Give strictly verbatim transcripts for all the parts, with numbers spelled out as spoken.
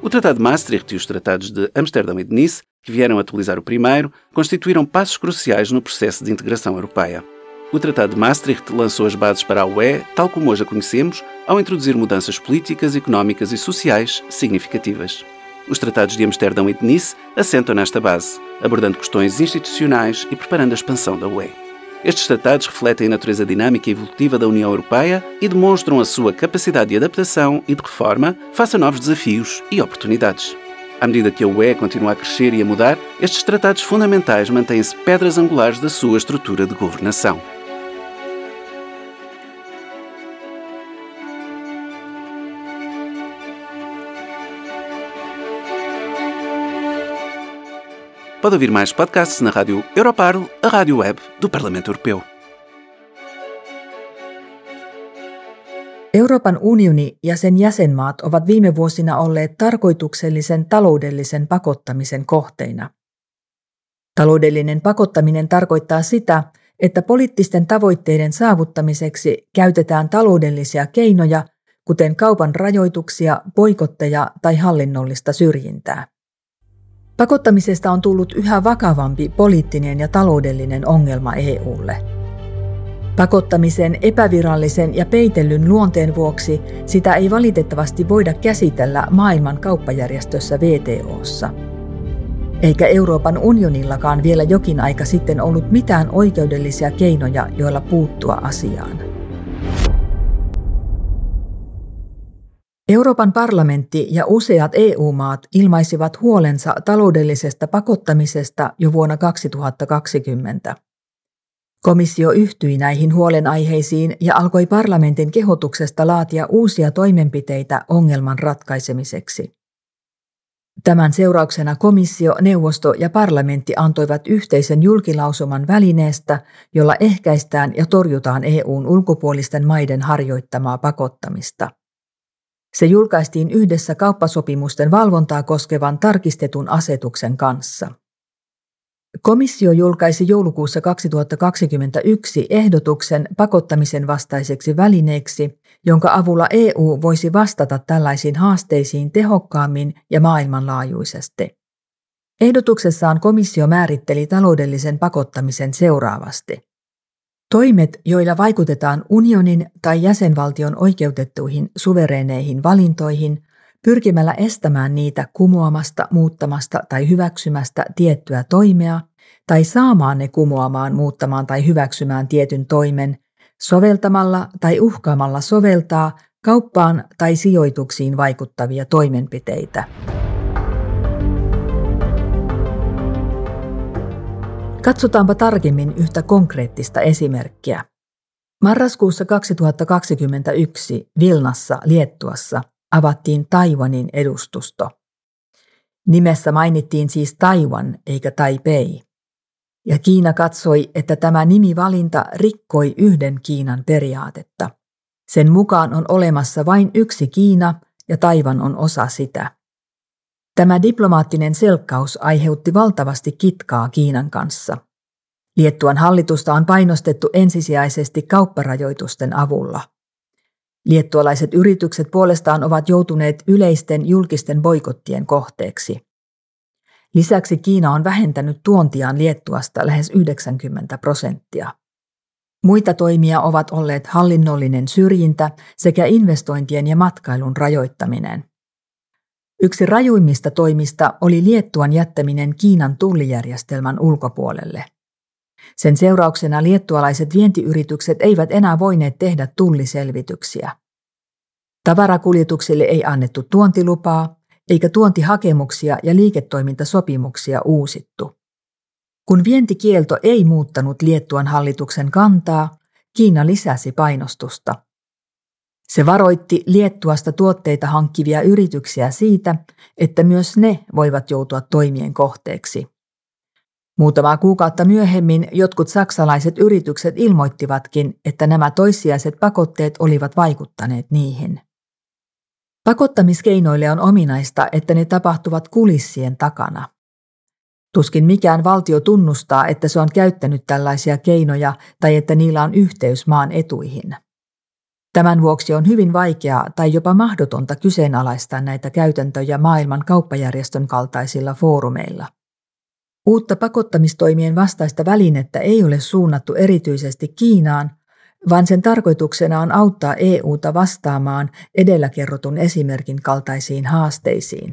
O Tratado de Maastricht e os Tratados de Amsterdão e de Nice, que vieram atualizar o primeiro, constituíram passos cruciais no processo de integração europeia. O Tratado de Maastricht lançou as bases para a U E, tal como hoje a conhecemos, ao introduzir mudanças políticas, económicas e sociais significativas. Os Tratados de Amsterdão e de Nice assentam nesta base, abordando questões institucionais e preparando a expansão da U E. Estes tratados refletem a natureza dinâmica e evolutiva da União Europeia e demonstram a sua capacidade de adaptação e de reforma face a novos desafios e oportunidades. À medida que a U E continua a crescer e a mudar, estes tratados fundamentais mantêm-se pedras angulares da sua estrutura de governação. Pode ouvir mais podcasts na Rádio Europarl, a rádio web do Parlamento Europeo. Euroopan unioni ja sen jäsenmaat ovat viime vuosina olleet tarkoituksellisen taloudellisen pakottamisen kohteina. Taloudellinen pakottaminen tarkoittaa sitä, että poliittisten tavoitteiden saavuttamiseksi käytetään taloudellisia keinoja, kuten kaupan rajoituksia, boikotteja tai hallinnollista syrjintää. Pakottamisesta on tullut yhä vakavampi poliittinen ja taloudellinen ongelma E U:lle. Pakottamisen epävirallisen ja peitellyn luonteen vuoksi sitä ei valitettavasti voida käsitellä maailman kauppajärjestössä W T O:ssa. Eikä Euroopan unionillakaan vielä jokin aika sitten ollut mitään oikeudellisia keinoja, joilla puuttua asiaan. Euroopan parlamentti ja useat E U-maat ilmaisivat huolensa taloudellisesta pakottamisesta jo vuonna kaksituhattakaksikymmentä. Komissio yhtyi näihin huolenaiheisiin ja alkoi parlamentin kehotuksesta laatia uusia toimenpiteitä ongelman ratkaisemiseksi. Tämän seurauksena komissio, neuvosto ja parlamentti antoivat yhteisen julkilausuman välineestä, jolla ehkäistään ja torjutaan E U:n ulkopuolisten maiden harjoittamaa pakottamista. Se julkaistiin yhdessä kauppasopimusten valvontaa koskevan tarkistetun asetuksen kanssa. Komissio julkaisi joulukuussa kaksituhattakaksikymmentäyksi ehdotuksen pakottamisen vastaiseksi välineeksi, jonka avulla E U voisi vastata tällaisiin haasteisiin tehokkaammin ja maailmanlaajuisesti. Ehdotuksessaan komissio määritteli taloudellisen pakottamisen seuraavasti. Toimet, joilla vaikutetaan unionin tai jäsenvaltion oikeutettuihin suvereeneihin valintoihin, pyrkimällä estämään niitä kumoamasta, muuttamasta tai hyväksymästä tiettyä toimea, tai saamaan ne kumoamaan, muuttamaan tai hyväksymään tietyn toimen, soveltamalla tai uhkaamalla soveltaa kauppaan tai sijoituksiin vaikuttavia toimenpiteitä. Katsotaanpa tarkemmin yhtä konkreettista esimerkkiä. Marraskuussa kaksituhattakaksikymmentäyksi Vilnassa, Liettuassa, avattiin Taiwanin edustusto. Nimessä mainittiin siis Taiwan eikä Taipei. Ja Kiina katsoi, että tämä nimivalinta rikkoi yhden Kiinan periaatetta. Sen mukaan on olemassa vain yksi Kiina ja Taiwan on osa sitä. Tämä diplomaattinen selkkaus aiheutti valtavasti kitkaa Kiinan kanssa. Liettuan hallitusta on painostettu ensisijaisesti kaupparajoitusten avulla. Liettualaiset yritykset puolestaan ovat joutuneet yleisten julkisten boikottien kohteeksi. Lisäksi Kiina on vähentänyt tuontiaan Liettuasta lähes yhdeksänkymmentä prosenttia. Muita toimia ovat olleet hallinnollinen syrjintä sekä investointien ja matkailun rajoittaminen. Yksi rajuimmista toimista oli Liettuan jättäminen Kiinan tullijärjestelmän ulkopuolelle. Sen seurauksena liettualaiset vientiyritykset eivät enää voineet tehdä tulliselvityksiä. Tavarakuljetuksille ei annettu tuontilupaa, eikä tuontihakemuksia ja liiketoimintasopimuksia uusittu. Kun vientikielto ei muuttanut Liettuan hallituksen kantaa, Kiina lisäsi painostusta. Se varoitti Liettuasta tuotteita hankkivia yrityksiä siitä, että myös ne voivat joutua toimien kohteeksi. Muutamaa kuukautta myöhemmin jotkut saksalaiset yritykset ilmoittivatkin, että nämä toissijaiset pakotteet olivat vaikuttaneet niihin. Pakottamiskeinoille on ominaista, että ne tapahtuvat kulissien takana. Tuskin mikään valtio tunnustaa, että se on käyttänyt tällaisia keinoja tai että niillä on yhteys maan etuihin. Tämän vuoksi on hyvin vaikeaa tai jopa mahdotonta kyseenalaistaa näitä käytäntöjä maailman kauppajärjestön kaltaisilla foorumeilla. Uutta pakottamistoimien vastaista välinettä ei ole suunnattu erityisesti Kiinaan, vaan sen tarkoituksena on auttaa E U:ta vastaamaan edellä kerrotun esimerkin kaltaisiin haasteisiin.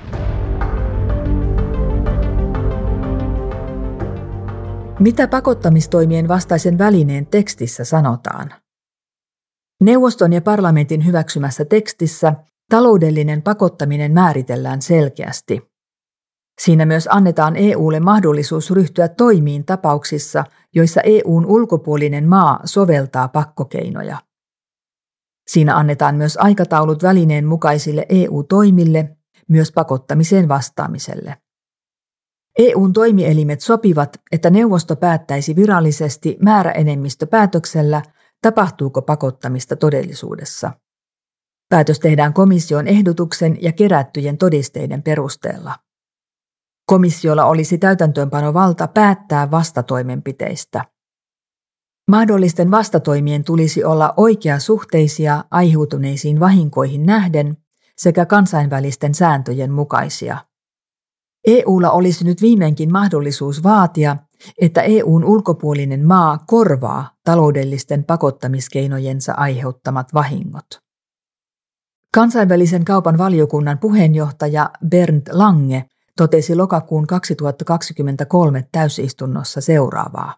Mitä pakottamistoimien vastaisen välineen tekstissä sanotaan? Neuvoston ja parlamentin hyväksymässä tekstissä taloudellinen pakottaminen määritellään selkeästi. Siinä myös annetaan E U:lle mahdollisuus ryhtyä toimiin tapauksissa, joissa E U:n ulkopuolinen maa soveltaa pakkokeinoja. Siinä annetaan myös aikataulut välineen mukaisille E U-toimille, myös pakottamiseen vastaamiselle. E U:n toimielimet sopivat, että neuvosto päättäisi virallisesti määräenemmistöpäätöksellä, tapahtuuko pakottamista todellisuudessa. Päätös tehdään komission ehdotuksen ja kerättyjen todisteiden perusteella. Komissiolla olisi täytäntöönpanovalta päättää vastatoimenpiteistä. Mahdollisten vastatoimien tulisi olla oikeasuhteisia aiheutuneisiin vahinkoihin nähden sekä kansainvälisten sääntöjen mukaisia. E U:lla olisi nyt viimeinkin mahdollisuus vaatia, että E U:n ulkopuolinen maa korvaa taloudellisten pakottamiskeinojensa aiheuttamat vahingot. Kansainvälisen kaupan valiokunnan puheenjohtaja Bernd Lange totesi lokakuun kaksituhattakaksikymmentäkolme täysistunnossa seuraavaa.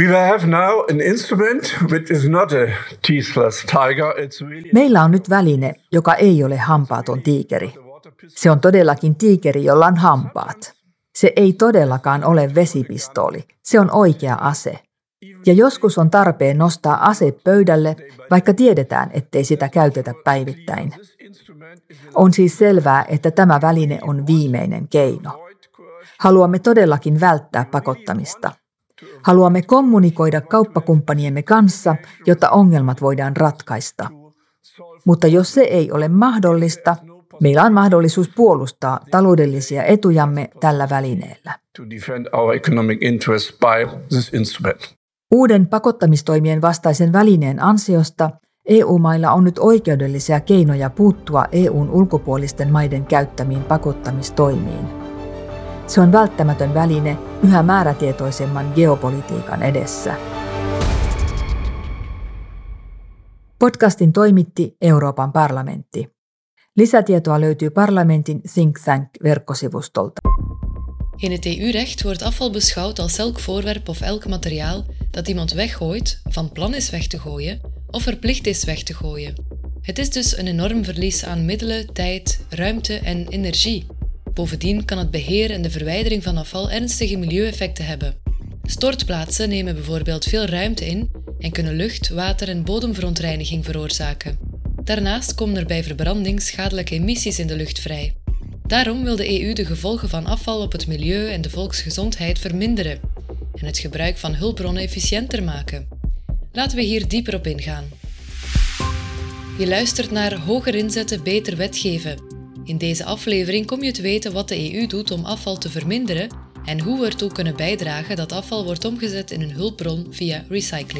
Meillä on nyt väline, joka ei ole hampaaton tiikeri. Se on todellakin tiikeri, jolla on hampaat. Se ei todellakaan ole vesipistooli, se on oikea ase. Ja joskus on tarpeen nostaa ase pöydälle, vaikka tiedetään, ettei sitä käytetä päivittäin. On siis selvää, että tämä väline on viimeinen keino. Haluamme todellakin välttää pakottamista. Haluamme kommunikoida kauppakumppaniemme kanssa, jotta ongelmat voidaan ratkaista. Mutta jos se ei ole mahdollista, meillä on mahdollisuus puolustaa taloudellisia etujamme tällä välineellä. Uuden pakottamistoimien vastaisen välineen ansiosta E U-mailla on nyt oikeudellisia keinoja puuttua E U:n ulkopuolisten maiden käyttämiin pakottamistoimiin. Se on välttämätön väline yhä määrätietoisemman geopolitiikan edessä. Podcastin toimitti Euroopan parlamentti. Lisätietoa löytyy parlamentin Think Tank-verkkosivustolta. In het E U-recht wordt afval beschouwd als elk voorwerp of elk materiaal dat iemand weggooit, van plan is weg te gooien of verplicht is weg te gooien. Het is dus een enorm verlies aan middelen, tijd, ruimte en energie. Bovendien kan het beheer en de verwijdering van afval ernstige milieueffecten hebben. Stortplaatsen nemen bijvoorbeeld veel ruimte in en kunnen lucht-, water- en bodemverontreiniging veroorzaken. Daarnaast komen er bij verbranding schadelijke emissies in de lucht vrij. Daarom wil de E U de gevolgen van afval op het milieu en de volksgezondheid verminderen en het gebruik van hulpbronnen efficiënter maken. Laten we hier dieper op ingaan. Je luistert naar Hoger inzetten, beter wetgeven. In deze aflevering kom je te weten wat de E U doet om afval te verminderen en hoe we ertoe kunnen bijdragen dat afval wordt omgezet in een hulpbron via recycling.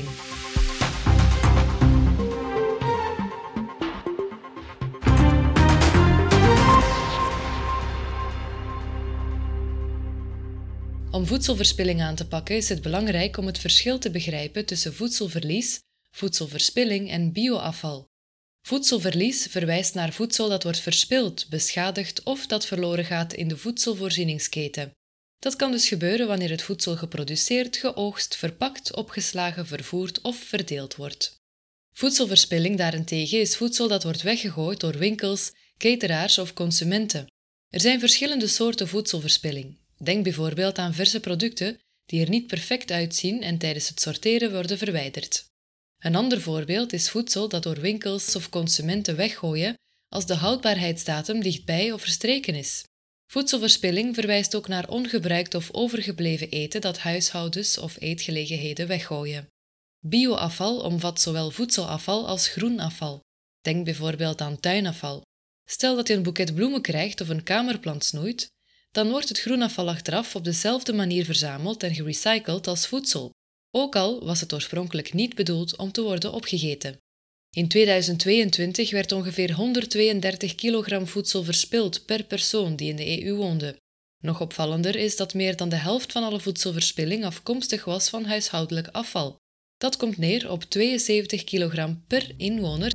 Om voedselverspilling aan te pakken is het belangrijk om het verschil te begrijpen tussen voedselverlies, voedselverspilling en bioafval. Voedselverlies verwijst naar voedsel dat wordt verspild, beschadigd of dat verloren gaat in de voedselvoorzieningsketen. Dat kan dus gebeuren wanneer het voedsel geproduceerd, geoogst, verpakt, opgeslagen, vervoerd of verdeeld wordt. Voedselverspilling daarentegen is voedsel dat wordt weggegooid door winkels, cateraars of consumenten. Er zijn verschillende soorten voedselverspilling. Denk bijvoorbeeld aan verse producten die er niet perfect uitzien en tijdens het sorteren worden verwijderd. Een ander voorbeeld is voedsel dat door winkels of consumenten weggooien als de houdbaarheidsdatum dichtbij of verstreken is. Voedselverspilling verwijst ook naar ongebruikt of overgebleven eten dat huishoudens of eetgelegenheden weggooien. Bioafval omvat zowel voedselafval als groenafval. Denk bijvoorbeeld aan tuinafval. Stel dat je een boeket bloemen krijgt of een kamerplant snoeit, dan wordt het groenafval achteraf op dezelfde manier verzameld en gerecycled als voedsel, ook al was het oorspronkelijk niet bedoeld om te worden opgegeten. In tweeduizend tweeëntwintig werd ongeveer honderdtweeëndertig kilogram voedsel verspild per persoon die in de E U woonde. Nog opvallender is dat meer dan de helft van alle voedselverspilling afkomstig was van huishoudelijk afval. Dat komt neer op tweeënzeventig kilogram per inwoner.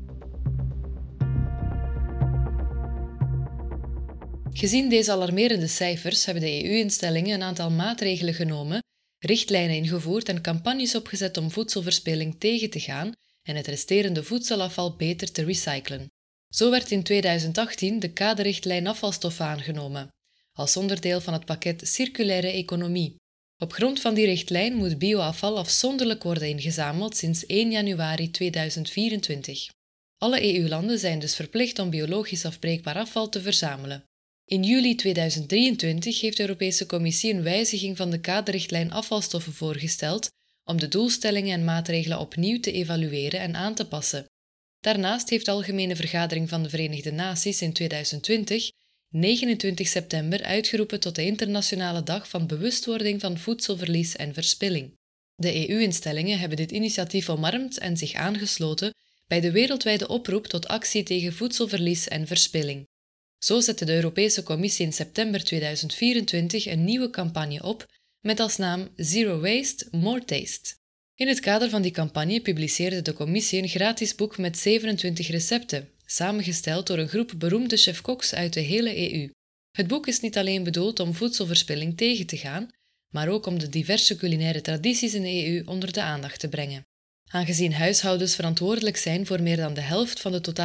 Gezien deze alarmerende cijfers hebben de E U-instellingen een aantal maatregelen genomen, richtlijnen ingevoerd en campagnes opgezet om voedselverspilling tegen te gaan en het resterende voedselafval beter te recyclen. Zo werd in tweeduizend achttien de kaderrichtlijn afvalstoffen aangenomen, als onderdeel van het pakket Circulaire Economie. Op grond van die richtlijn moet bioafval afzonderlijk worden ingezameld sinds één januari tweeduizend vierentwintig. Alle E U-landen zijn dus verplicht om biologisch afbreekbaar afval te verzamelen. In juli tweeduizend drieëntwintig heeft de Europese Commissie een wijziging van de kaderrichtlijn afvalstoffen voorgesteld om de doelstellingen en maatregelen opnieuw te evalueren en aan te passen. Daarnaast heeft de Algemene Vergadering van de Verenigde Naties in tweeduizend twintig negenentwintig september uitgeroepen tot de Internationale Dag van Bewustwording van Voedselverlies en Verspilling. De E U-instellingen hebben dit initiatief omarmd en zich aangesloten bij de wereldwijde oproep tot actie tegen voedselverlies en verspilling. Zo zette de Europese Commissie in september tweeduizend vierentwintig een nieuwe campagne op met als naam Zero Waste, More Taste. In het kader van die campagne publiceerde de Commissie een gratis boek met zevenentwintig recepten, samengesteld door een groep beroemde chef-koks uit de hele E U. Het boek is niet alleen bedoeld om voedselverspilling tegen te gaan, maar ook om de diverse culinaire tradities in de E U onder de aandacht te brengen. Aangezien huishoudens verantwoordelijk zijn voor meer dan de helft van de totale